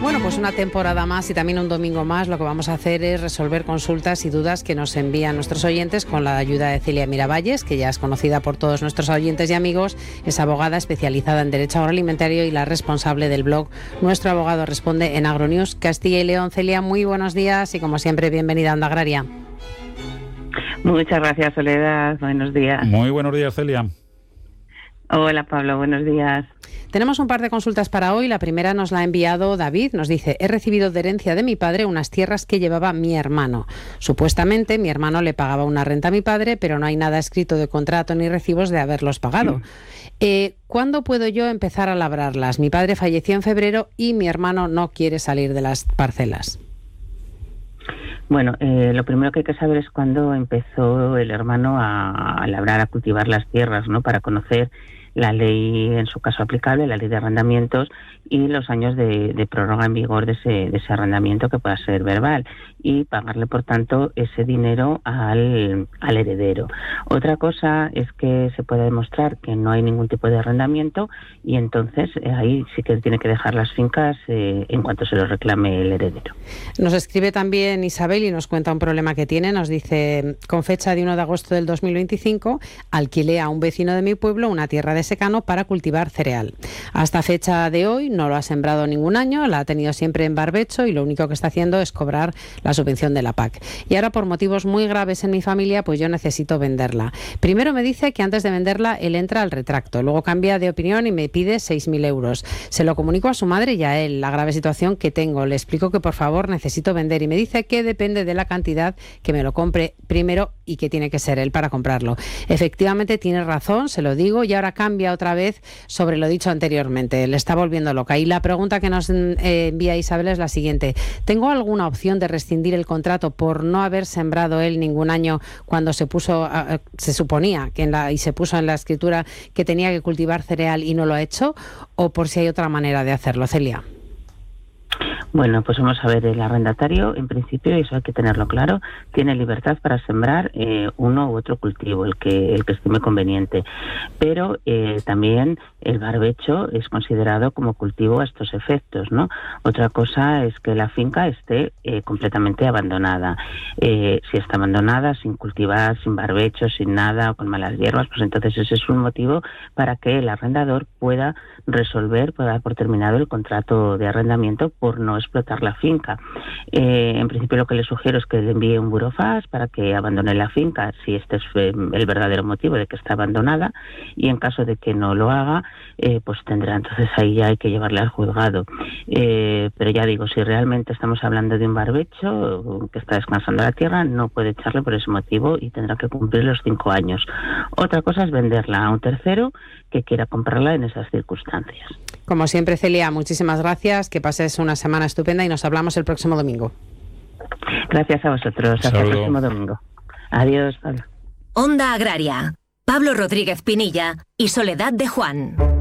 Bueno, pues una temporada más y también un domingo más lo que vamos a hacer es resolver consultas y dudas que nos envían nuestros oyentes con la ayuda de Celia Miravalles, que ya es conocida por todos nuestros oyentes y amigos. Es abogada especializada en Derecho Agroalimentario y la responsable del blog Nuestro Abogado Responde en Agronews Castilla y León. Celia, muy buenos días y como siempre, bienvenida a Onda Agraria. Muchas gracias, Soledad. Buenos días. Muy buenos días, Celia. Hola, Pablo. Buenos días. Tenemos un par de consultas para hoy. La primera nos la ha enviado David. Nos dice: he recibido de herencia de mi padre unas tierras que llevaba mi hermano. Supuestamente mi hermano le pagaba una renta a mi padre, pero no hay nada escrito de contrato ni recibos de haberlos pagado. ¿Cuándo puedo yo empezar a labrarlas? Mi padre falleció en febrero y mi hermano no quiere salir de las parcelas. Bueno, lo primero que hay que saber es cuándo empezó el hermano a labrar, a cultivar las tierras, ¿no? Para conocer la ley, en su caso aplicable, la ley de arrendamientos y los años de prórroga en vigor de ese arrendamiento, que pueda ser verbal, y pagarle, por tanto, ese dinero al heredero. Otra cosa es que se pueda demostrar que no hay ningún tipo de arrendamiento y entonces ahí sí que tiene que dejar las fincas en cuanto se lo reclame el heredero. Nos escribe también Isabel y nos cuenta un problema que tiene. Nos dice: con fecha de 1 de agosto del 2025, alquilé a un vecino de mi pueblo una tierra de secano para cultivar cereal. Hasta fecha de hoy no lo ha sembrado ningún año, la ha tenido siempre en barbecho y lo único que está haciendo es cobrar la subvención de la PAC. Y ahora, por motivos muy graves en mi familia, pues yo necesito venderla. Primero me dice que antes de venderla él entra al retracto, luego cambia de opinión y me pide 6.000 euros. Se lo comunico a su madre y a él la grave situación que tengo. Le explico que por favor necesito vender y me dice que depende de la cantidad, que me lo compre primero y que tiene que ser él para comprarlo. Efectivamente tiene razón, se lo digo, y ahora cambia otra vez sobre lo dicho anteriormente. Le está volviendo loca. Y la pregunta que nos envía Isabel es la siguiente: ¿tengo alguna opción de rescindir el contrato por no haber sembrado él ningún año cuando se suponía que y se puso en la escritura que tenía que cultivar cereal y no lo ha hecho? ¿O por si hay otra manera de hacerlo, Celia? Bueno, pues vamos a ver, el arrendatario, en principio, y eso hay que tenerlo claro, tiene libertad para sembrar uno u otro cultivo, el que estime conveniente. Pero también el barbecho es considerado como cultivo a estos efectos, ¿no? Otra cosa es que la finca esté completamente abandonada. Si está abandonada, sin cultivar, sin barbecho, sin nada, o con malas hierbas, pues entonces ese es un motivo para que el arrendador pueda dar por terminado el contrato de arrendamiento por no explotar la finca. En principio lo que le sugiero es que le envíe un burofax para que abandone la finca si este es el verdadero motivo de que está abandonada, y en caso de que no lo haga, pues tendrá, entonces ahí ya hay que llevarle al juzgado. Pero ya digo, si realmente estamos hablando de un barbecho que está descansando la tierra, no puede echarle por ese motivo y tendrá que cumplir los 5 años. Otra cosa es venderla a un tercero que quiera comprarla en esas circunstancias. Como siempre, Celia, muchísimas gracias, que pases una semana estupenda y nos hablamos el próximo domingo. Gracias a vosotros. Hasta el próximo domingo. Adiós, Pablo. Onda Agraria. Pablo Rodríguez Pinilla y Soledad de Juan.